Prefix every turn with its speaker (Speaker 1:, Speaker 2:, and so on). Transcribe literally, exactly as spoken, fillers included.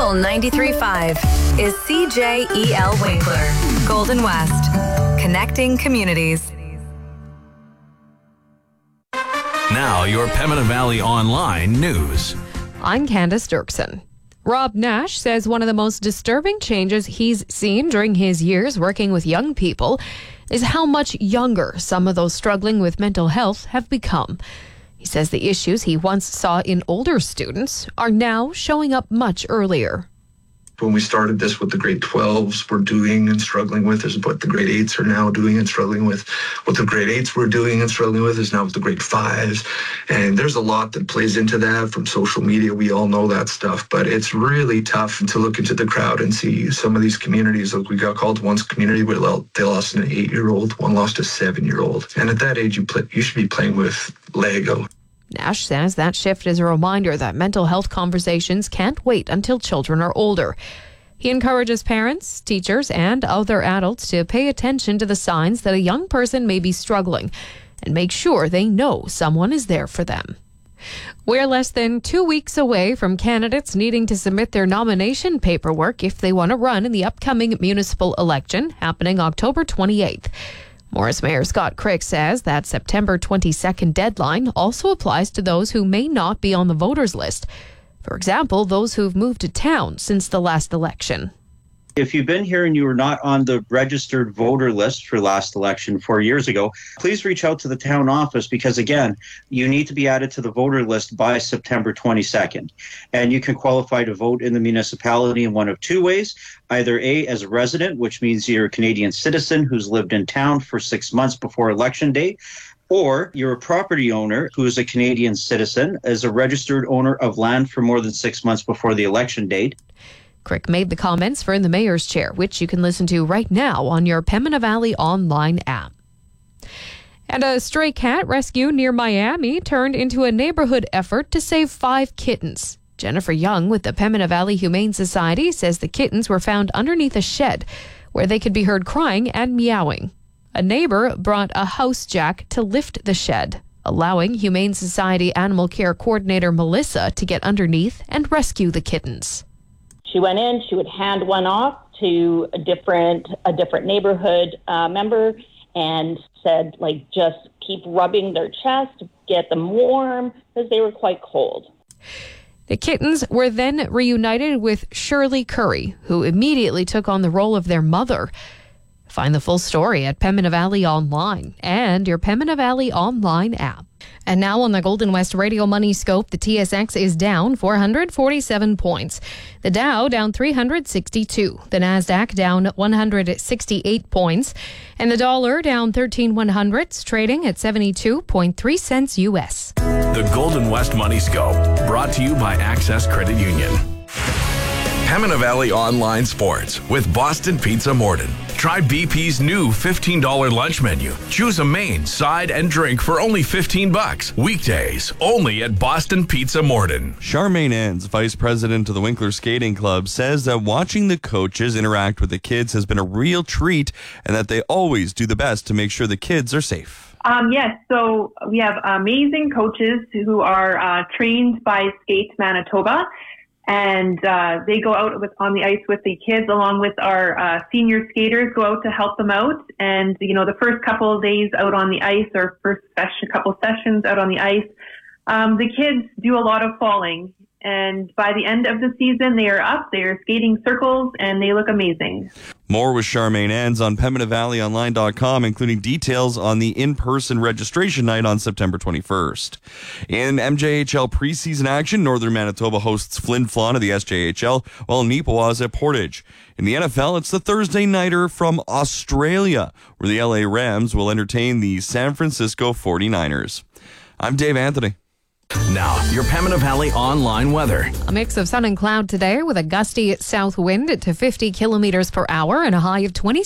Speaker 1: Fuel ninety-three point five is C J E L Winkler. Golden West. Connecting communities.
Speaker 2: Now, your Pembina Valley Online news.
Speaker 3: I'm Candace Dirksen. Rob Nash says one of the most disturbing changes he's seen during his years working with young people is how much younger some of those struggling with mental health have become. He says the issues he once saw in older students are now showing up much earlier.
Speaker 4: When we started this, what the grade twelves were doing and struggling with is what the grade eights are now doing and struggling with. What the grade eights were doing and struggling with is now what the grade fives. And there's a lot that plays into that from social media. We all know that stuff, but it's really tough to look into the crowd and see some of these communities. Like we got called once community where they lost an eight-year-old, one lost a seven-year-old. And at that age, you play, you should be playing with Lego.
Speaker 3: Nash says that shift is a reminder that mental health conversations can't wait until children are older. He encourages parents, teachers, and other adults to pay attention to the signs that a young person may be struggling and make sure they know someone is there for them. We're less than two weeks away from candidates needing to submit their nomination paperwork if they want to run in the upcoming municipal election happening October twenty-eighth. Morris Mayor Scott Crick says that September twenty-second deadline also applies to those who may not be on the voters list. For example, those who've moved to town since the last election.
Speaker 5: If you've been here and you were not on the registered voter list for last election four years ago, please reach out to the town office because, again, you need to be added to the voter list by September twenty-second. And you can qualify to vote in the municipality in one of two ways. Either A, as a resident, which means you're a Canadian citizen who's lived in town for six months before election day, or you're a property owner who is a Canadian citizen, as a registered owner of land for more than six months before the election date.
Speaker 3: Crick made the comments for In the Mayor's Chair, which you can listen to right now on your Pembina Valley Online app. And a stray cat rescue near Miami turned into a neighborhood effort to save five kittens. Jennifer Young with the Pembina Valley Humane Society says the kittens were found underneath a shed where they could be heard crying and meowing. A neighbor brought a house jack to lift the shed, allowing Humane Society Animal Care Coordinator Melissa to get underneath and rescue the kittens.
Speaker 6: She went in, she would hand one off to a different a different neighborhood uh, member and said, like, just keep rubbing their chest, get them warm, because they were quite cold.
Speaker 3: The kittens were then reunited with Shirley Curry, who immediately took on the role of their mother. Find the full story at Pembina Valley Online and your Pembina Valley Online app. And now on the Golden West Radio Money Scope, the T S X is down four hundred forty-seven points. The Dow down three hundred sixty-two. The Nasdaq down one hundred sixty-eight points. And the dollar down thirteen one hundredths, trading at seventy-two point three cents U S.
Speaker 2: The Golden West Money Scope, brought to you by Access Credit Union. Pembina Valley Online Sports with Boston Pizza Morden. Try B P's new fifteen dollars lunch menu. Choose a main, side, and drink for only fifteen bucks. Weekdays, only at Boston Pizza Morden.
Speaker 7: Charmaine Enns, vice president of the Winkler Skating Club, says that watching the coaches interact with the kids has been a real treat and that they always do the best to make sure the kids are safe.
Speaker 8: Um, yes, so we have amazing coaches who are uh, trained by Skate Manitoba. And uh, they go out with, on the ice with the kids, along with our uh, senior skaters, go out to help them out. And, you know, the first couple of days out on the ice, or first session, couple of sessions out on the ice, um, the kids do a lot of falling. And by the end of the season, they are up, they are skating circles, and they look amazing.
Speaker 7: More with Charmaine Enns on Pembina Valley Online dot com, including details on the in-person registration night on September twenty-first. In M J H L preseason action, Northern Manitoba hosts Flin Flon of the S J H L, while Neepawa is at Portage. In the N F L, it's the Thursday nighter from Australia, where the L A Rams will entertain the San Francisco forty-niners. I'm Dave Anthony.
Speaker 2: Now, your Pembina Valley Online weather.
Speaker 3: A mix of sun and cloud today with a gusty south wind to fifty kilometers per hour and a high of twenty.